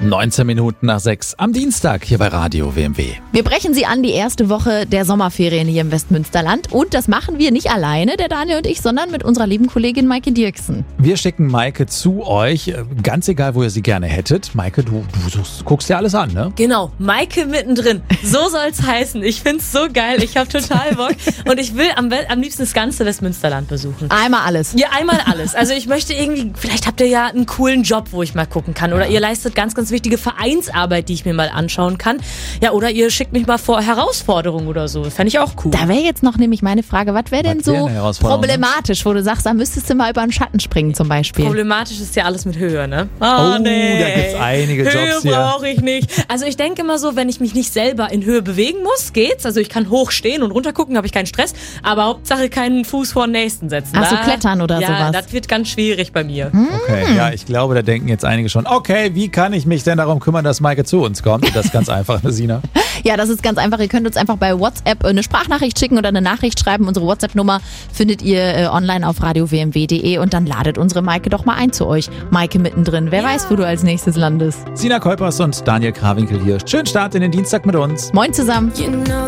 19 Minuten nach 6 am Dienstag hier bei Radio WMW. Wir brechen sie an, die erste Woche der Sommerferien hier im Westmünsterland. Und das machen wir nicht alleine, der Daniel und ich, sondern mit unserer lieben Kollegin Maike Dirksen. Wir schicken Maike zu euch, ganz egal, wo ihr sie gerne hättet. Maike, du guckst dir alles an, ne? Genau, Maike mittendrin. So soll's heißen. Ich find's so geil. Ich habe total Bock. Und ich will am liebsten das ganze Westmünsterland besuchen. Einmal alles. Ja, einmal alles. Also ich möchte irgendwie, vielleicht habt ihr ja einen coolen Job, wo ich mal gucken kann. Oder ihr leistet ganz, ganz wichtige Vereinsarbeit, die ich mir mal anschauen kann. Ja, oder ihr schickt mich mal vor Herausforderungen oder so. Fände ich auch cool. Da wäre jetzt noch nämlich meine Frage, was wäre denn so problematisch, wo du sagst, da müsstest du mal über den Schatten springen zum Beispiel? Problematisch ist ja alles mit Höhe, ne? Da gibt's einige Jobs hier. Höhe brauche ich nicht. Also ich denke immer so, wenn ich mich nicht selber in Höhe bewegen muss, geht's. Also ich kann hoch stehen und runter gucken, habe ich keinen Stress. Aber Hauptsache keinen Fuß vor den nächsten setzen. Ach so, klettern oder sowas? Ja, das wird ganz schwierig bei mir. Okay, ja, ich glaube, da denken jetzt einige schon, okay, wie kann ich mich denn darum kümmern, dass Maike zu uns kommt? Das ist ganz einfach, ne, Sina? Ja, das ist ganz einfach. Ihr könnt uns einfach bei WhatsApp eine Sprachnachricht schicken oder eine Nachricht schreiben. Unsere WhatsApp-Nummer findet ihr online auf radiowmw.de und dann ladet unsere Maike doch mal ein zu euch. Maike mittendrin. Wer weiß, wo du als nächstes landest. Sina Kolpers und Daniel Krawinkel hier. Schönen Start in den Dienstag mit uns. Moin zusammen.